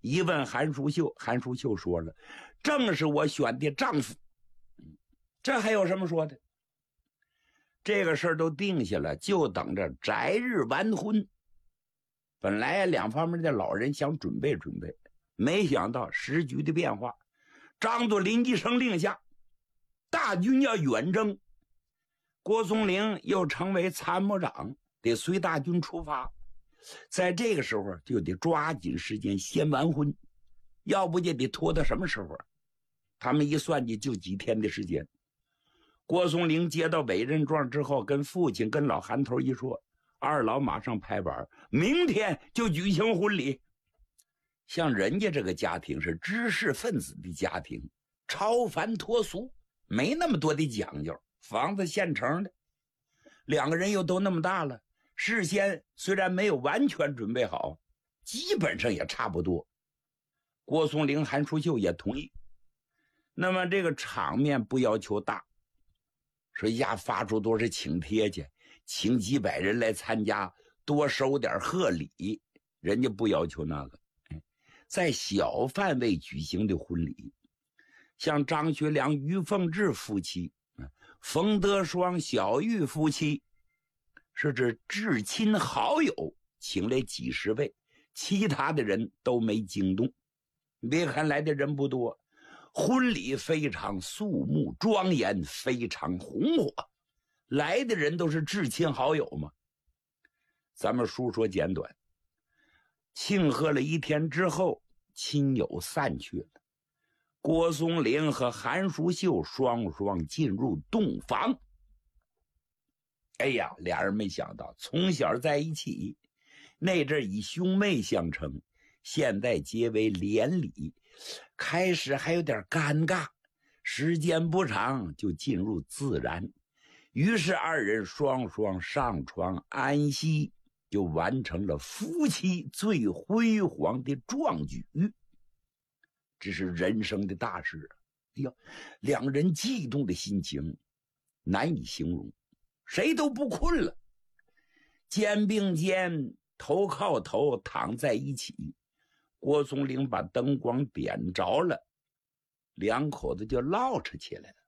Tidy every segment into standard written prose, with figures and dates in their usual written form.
一问韩淑秀，韩淑秀说了，正是我选的丈夫。这还有什么说的？这个事儿都定下了，就等着择日完婚。本来两方面的老人想准备准备，没想到时局的变化，张作霖一声令下，大军要远征，郭松龄又成为参谋长，得随大军出发。在这个时候就得抓紧时间先完婚，要不就得拖到什么时候？他们一算计就几天的时间。郭松龄接到委任状之后，跟父亲跟老韩头一说，二老马上拍板，明天就举行婚礼。像人家这个家庭是知识分子的家庭，超凡脱俗，没那么多的讲究，房子现成的，两个人又都那么大了，事先虽然没有完全准备好，基本上也差不多。郭松龄、韩淑秀也同意。那么这个场面不要求大，说呀发出多少请帖去，请几百人来参加，多收点贺礼，人家不要求那个。在小范围举行的婚礼，像张学良、于凤至夫妻，冯德双、小玉夫妻，是指至亲好友请来几十位，其他的人都没惊动。别看来的人不多，婚礼非常肃穆庄严，非常红火，来的人都是至亲好友嘛。咱们书说简短，庆贺了一天之后，亲友散去了。郭松龄和韩淑秀双双进入洞房。哎呀，俩人没想到，从小在一起，那阵以兄妹相称，现在结为连理，开始还有点尴尬，时间不长就进入自然。于是二人双双上床安息，就完成了夫妻最辉煌的壮举。这是人生的大事啊！哎呀，两人激动的心情难以形容，谁都不困了，肩并肩，头靠头躺在一起。郭松龄把灯光点着了，两口子就唠扯起来了。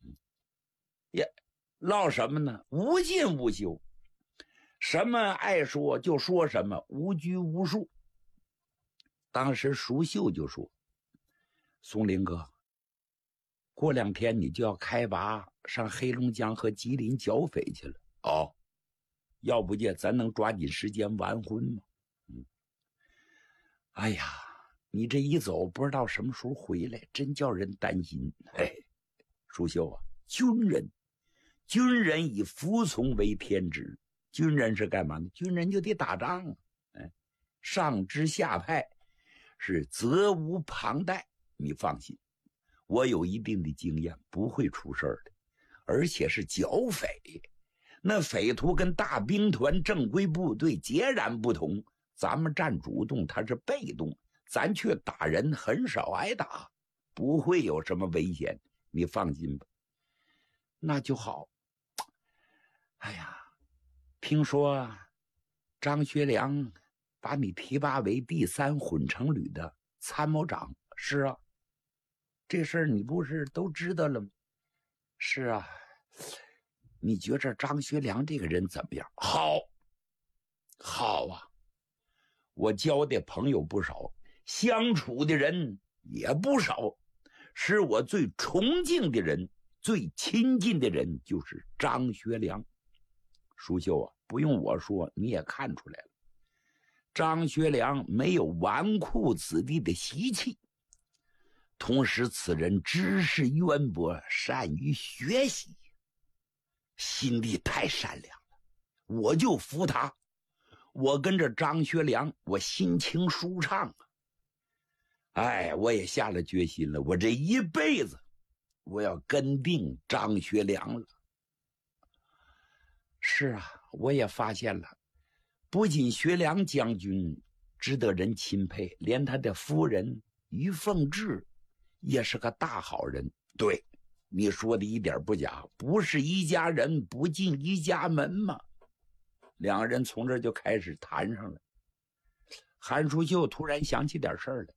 唠什么呢？无尽无休，什么爱说就说什么，无拘无束。当时淑秀就说，松龄哥，过2天你就要开拔上黑龙江和吉林剿匪去了。哦，要不介咱能抓紧时间完婚吗？哎呀，你这一走不知道什么时候回来，真叫人担心。淑秀啊，军人以服从为天职，军人是干嘛呢？军人就得打仗啊。上知下派，是责无旁贷。你放心，我有一定的经验，不会出事的。而且是剿匪，那匪徒跟大兵团正规部队截然不同，咱们占主动，他是被动，咱去打人很少挨打，不会有什么危险，你放心吧。那就好。哎呀，听说张学良把你提拔为第3混成旅的参谋长。是啊，这事儿你不是都知道了吗？是啊。你觉着张学良这个人怎么样？好啊，我交的朋友不少，相处的人也不少，是我最崇敬的人，最亲近的人就是张学良。淑秀啊，不用我说你也看出来了，张学良没有纨绔子弟的习气，同时此人知识渊博，善于学习，心地太善良了，我就服他。我跟着张学良，我心情舒畅啊。我也下了决心了，我这一辈子我要跟定张学良了。是啊，我也发现了，不仅学良将军值得人钦佩，连他的夫人于凤至也是个大好人。对，你说的一点不假，不是一家人不进一家门吗？两个人从这就开始谈上了。韩淑秀突然想起点事儿来，